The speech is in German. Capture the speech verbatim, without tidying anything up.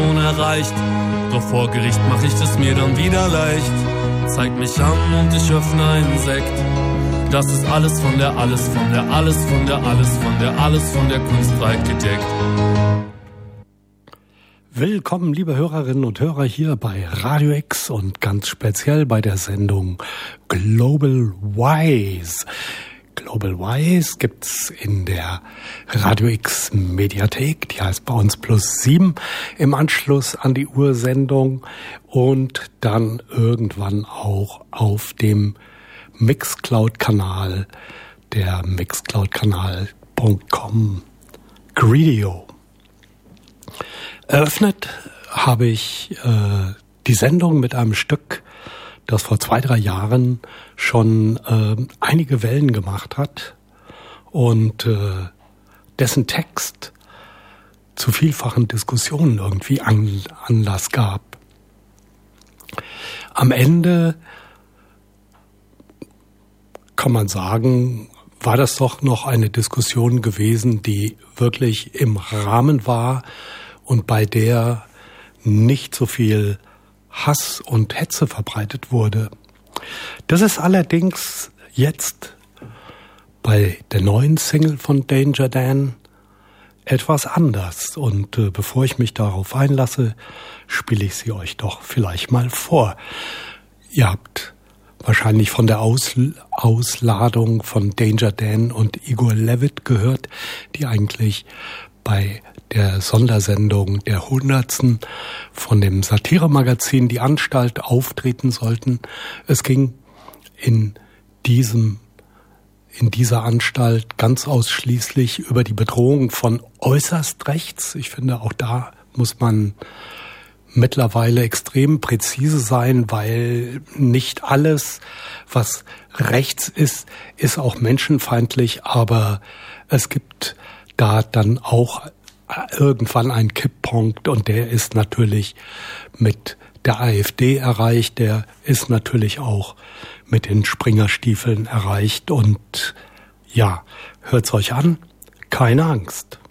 schon erreicht. Doch vor Gericht mach ich es mir dann wieder leicht. Zeig mich an und ich öffne einen Sekt. Das ist alles von der, alles von der, alles von der, alles von der, alles von der Kunst weit gedeckt. Willkommen, liebe Hörerinnen und Hörer, hier bei Radio X und ganz speziell bei der Sendung Global Wise. Global Wise gibt's in der Radio X Mediathek, die heißt bei uns Plus sieben, im Anschluss an die Ursendung und dann irgendwann auch auf dem Mixcloud-Kanal, der mixcloud-kanal punkt com Greedio. Eröffnet habe ich äh, die Sendung mit einem Stück, das vor zwei, drei Jahren schon äh, einige Wellen gemacht hat und äh, dessen Text zu vielfachen Diskussionen irgendwie an, Anlass gab. Am Ende kann man sagen, war das doch noch eine Diskussion gewesen, die wirklich im Rahmen war und bei der nicht so viel Hass und Hetze verbreitet wurde. Das ist allerdings jetzt bei der neuen Single von Danger Dan etwas anders. Und äh, bevor ich mich darauf einlasse, spiele ich sie euch doch vielleicht mal vor. Ihr habt wahrscheinlich von der Aus- Ausladung von Danger Dan und Igor Levit gehört, die eigentlich bei der Sondersendung der Hundertsten von dem Satiremagazin Die Anstalt auftreten sollten. Es ging in diesem, in dieser Anstalt ganz ausschließlich über die Bedrohung von äußerst rechts. Ich finde, auch da muss man mittlerweile extrem präzise sein, weil nicht alles, was rechts ist, ist auch menschenfeindlich, aber es gibt da dann auch irgendwann ein Kipppunkt und der ist natürlich mit der AfD erreicht, der ist natürlich auch mit den Springerstiefeln erreicht und ja, hört's euch an, keine Angst.